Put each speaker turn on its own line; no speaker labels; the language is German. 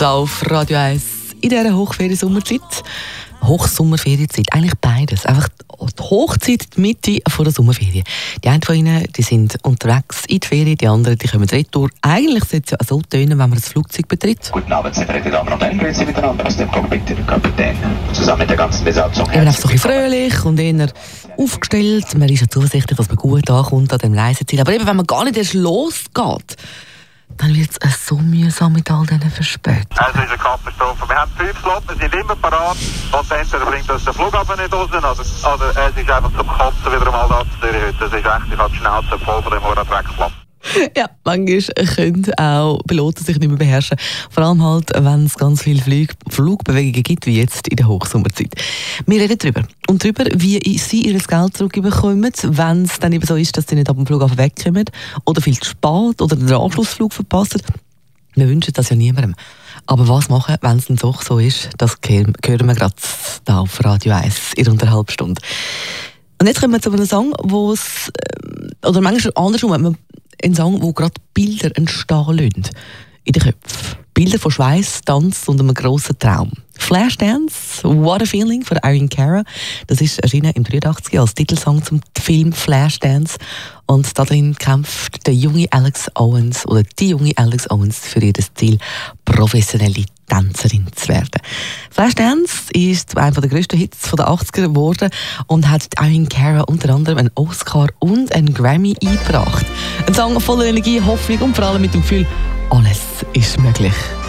auf Radio 1 in dieser Hochferien-Sommerzeit. Hochsommerferienzeit, eigentlich beides. Einfach die Hochzeit, die Mitte von der Sommerferien. Die einen von ihnen die sind unterwegs in die Ferien, die anderen die kommen retour. Eigentlich sollte es ja so tönen, wenn man das Flugzeug betritt.
Guten Abend, sehr verehrte Damen und Herren, grüezi miteinander aus dem Cockpit, der Kapitän, zusammen mit der ganzen Besatzung.
Eben einfach so ein bisschen fröhlich und eher aufgestellt. Man ist ja zuversichtlich, dass man gut ankommt an dem Reiseziel. Aber eben, wenn man gar nicht erst losgeht, dann wird es so mühsam mit all diesen Verspätungen.
Es ist eine Katastrophe. Wir haben 5 Slots, wir sind immer parat und entweder bringt uns der Flug aber nicht raus oder es ist einfach zum Kotzen wieder einmal da zu Zürich heute. Das ist echt, ich habe die Schnauze voll von dem Drecksplatz.
Ja, manchmal können auch Piloten sich nicht mehr beherrschen. Vor allem halt, wenn es ganz viele Flugbewegungen gibt, wie jetzt in der Hochsommerzeit. Wir reden darüber. Und darüber, wie sie ihr Geld zurückbekommen, wenn es dann eben so ist, dass sie nicht ab dem Flughafen wegkommen oder viel zu spät oder den Anschlussflug verpassen. Wir wünschen das ja niemandem. Aber was machen, wenn es dann doch so ist, das hören wir gerade hier auf Radio 1 in einer halben Stunde. Und jetzt kommen wir zu einem Song, wo es, oder manchmal andersrum, ein Song, wo gerade Bilder entstehen lassen in den Köpfen. Bilder von Schweiß, Tanz und einem grossen Traum. Flashdance, What a Feeling von Irene Cara. Das ist erschienen im 83 als Titelsong zum Film Flashdance. Und darin kämpft der junge Alex Owens oder die junge Alex Owens für ihr Ziel, professionelle Tänzerin zu werden. Flashdance ist einer der grössten Hits der 80er geworden und hat Irene Cara unter anderem einen Oscar und einen Grammy eingebracht. Ein Song voller Energie, Hoffnung und vor allem mit dem Gefühl, alles ist möglich.